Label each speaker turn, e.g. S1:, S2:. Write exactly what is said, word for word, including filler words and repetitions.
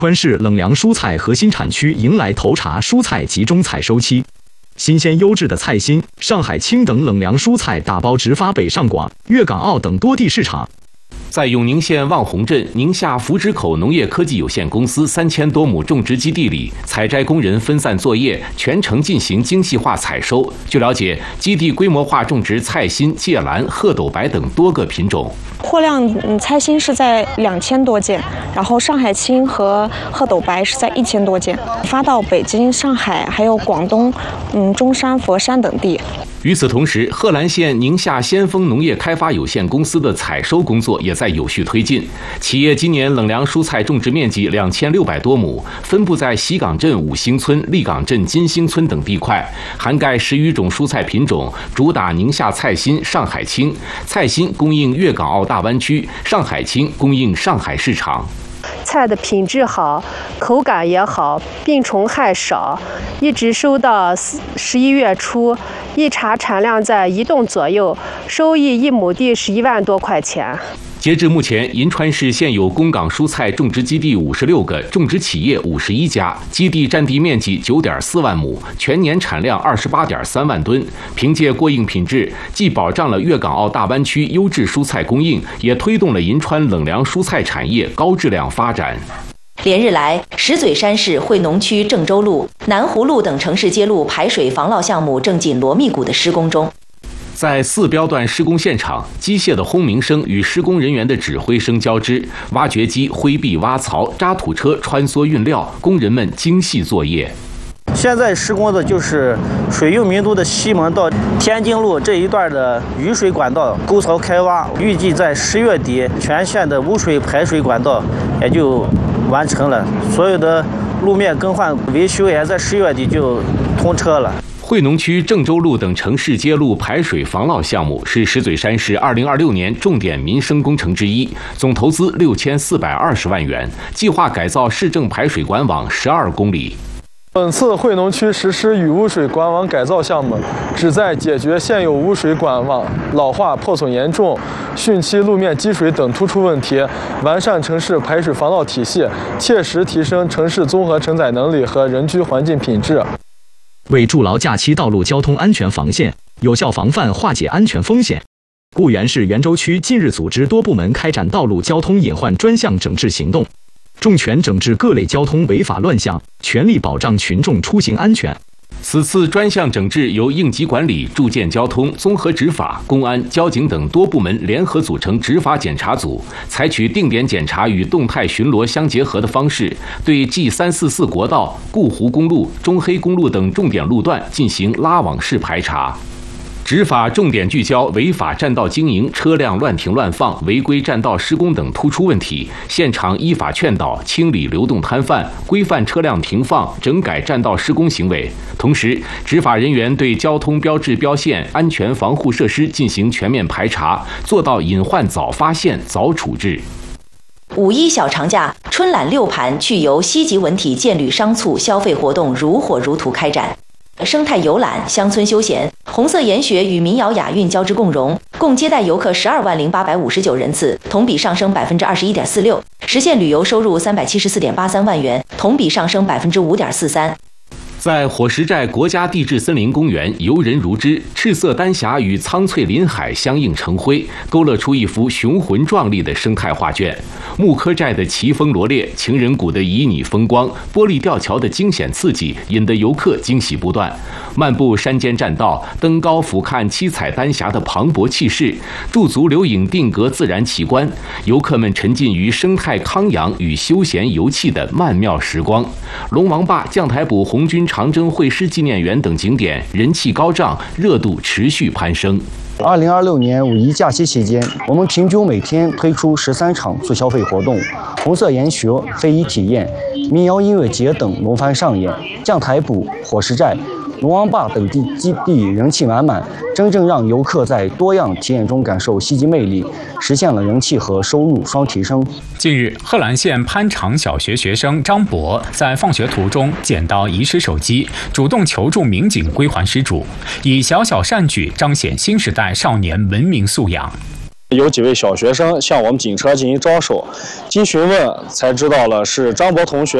S1: 川市冷凉蔬菜核心产区迎来头茬蔬菜集中采收期，新鲜优质的菜心、上海青等冷凉蔬菜打包直发北上广、粤港澳等多地市场。
S2: 在永宁县望洪镇宁夏福祉口农业科技有限公司三千多亩种植基地里，采摘工人分散作业，全程进行精细化采收。据了解，基地规模化种植菜心、芥蓝、褐斗白等多个品种。
S3: 货量嗯，菜心是在两千多件，然后上海青和褐斗白是在一千多件，发到北京、上海还有广东、嗯中山、佛山等地。
S2: 与此同时，贺兰县宁夏先锋农业开发有限公司的采收工作也在有序推进。企业今年冷凉蔬菜种植面积两千六百多亩，分布在西岗镇五星村、立岗镇金星村等地块，涵盖十余种蔬菜品种，主打宁夏菜心、上海青。菜心供应粤港澳大湾区，上海青供应上海市场。
S4: 菜的品质好，口感也好，病虫害少，一直收到十一月初，一查产量在一吨左右，收益一亩地是一万多块钱。
S2: 截至目前，银川市现有供港蔬菜种植基地五十六个，种植企业五十一家，基地占地面积九点四万亩，全年产量二十八点三万吨。凭借过硬品质，既保障了粤港澳大湾区优质蔬菜供应，也推动了银川冷凉蔬菜产业高质量发展。
S5: 连日来，石嘴山市惠农区郑州路、南湖路等城市街路排水防涝项目正紧锣密鼓的施工中。
S2: 在四标段施工现场，机械的轰鸣声与施工人员的指挥声交织，挖掘机挥臂挖槽，渣土车穿梭运料，工人们精细作业。
S6: 现在施工的就是水域名都的西门到天津路这一段的雨水管道沟槽开挖，预计在十月底全县的污水排水管道也就完成了，所有的路面更换维修也在十月底就通车了。
S2: 惠农区郑州路等城市街路排水防涝项目是石嘴山市二零二六年重点民生工程之一，总投资六千四百二十万元，计划改造市政排水管网十二公里。
S7: 本次惠农区实施雨污水管网改造项目，旨在解决现有污水管网老化、破损严重、汛期路面积水等突出问题，完善城市排水防涝体系，切实提升城市综合承载能力和人居环境品质。
S1: 为筑牢假期道路交通安全防线，有效防范化解安全风险，固原市袁州区近日组织多部门开展道路交通隐患专项整治行动，重拳整治各类交通违法乱象，全力保障群众出行安全。
S2: 此次专项整治由应急管理、住建交通、综合执法、公安、交警等多部门联合组成执法检查组，采取定点检查与动态巡逻相结合的方式，对 G 三四四国道、固湖公路、中黑公路等重点路段进行拉网式排查。执法重点聚焦违法占道经营、车辆乱停乱放、违规占道施工等突出问题，现场依法劝导、清理流动摊贩，规范车辆停放、整改占道施工行为。同时，执法人员对交通标志标线、安全防护设施进行全面排查，做到隐患早发现、早处置。
S5: 五一小长假，春览六盘趣游西极文体荐旅商促消费活动如火如荼开展。生态游览、乡村休闲、红色研学与民谣雅韵交织共融，共接待游客十二万零八百五十九人次，同比上升百分之二十一点四六，实现旅游收入三百七十四点八三万元，同比上升百分之五点四三。
S2: 在火石寨国家地质森林公园游人如织，赤色丹霞与苍翠林海相映成辉，勾勒出一幅雄浑壮丽的生态画卷。木柯寨的奇峰罗列，情人谷的旖旎风光，玻璃吊桥的惊险刺激，引得游客惊喜不断。漫步山间栈道，登高俯瞰七彩丹霞的磅礴气势，驻足留影定格自然奇观，游客们沉浸于生态康养与休闲游憩的曼妙时光。龙王坝、将台埔红军长征会师纪念园等景点人气高涨，热度持续攀升。
S8: 二零二六年五一假期期间，我们平均每天推出十三场促消费活动，红色研学、非遗体验、民谣音乐节等轮番上演。将台埔、火石寨、龙王坝等地基地人气满满，真正让游客在多样体验中感受西极魅力，实现了人气和收入双提升。
S9: 近日，贺兰县潘长小学学生张博在放学途中捡到遗失手机，主动求助民警归还失主，以小小善举彰显新时代少年文明素养。
S7: 有几位小学生向我们警车进行招手，经询问才知道了是张博同学